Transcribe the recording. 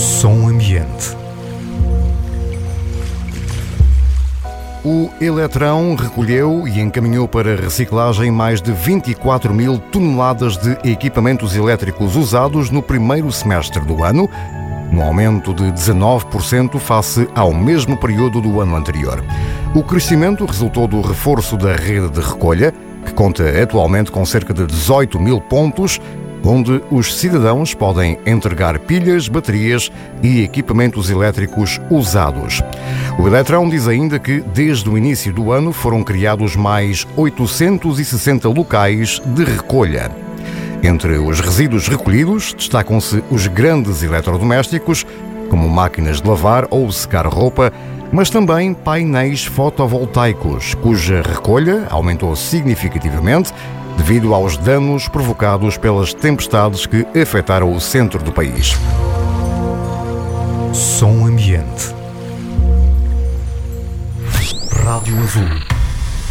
Som Ambiente. O Eletrão recolheu e encaminhou para reciclagem mais de 24 mil toneladas de equipamentos elétricos usados no primeiro semestre do ano, um aumento de 19% face ao mesmo período do ano anterior. O crescimento resultou do reforço da rede de recolha, que conta atualmente com cerca de 18 mil pontos, onde os cidadãos podem entregar pilhas, baterias e equipamentos elétricos usados. O Eletrão diz ainda que, desde o início do ano, foram criados mais 860 locais de recolha. Entre os resíduos recolhidos, destacam-se os grandes eletrodomésticos, como máquinas de lavar ou secar roupa, mas também painéis fotovoltaicos, cuja recolha aumentou significativamente devido aos danos provocados pelas tempestades que afetaram o centro do país. Som Ambiente. Rádio Azul.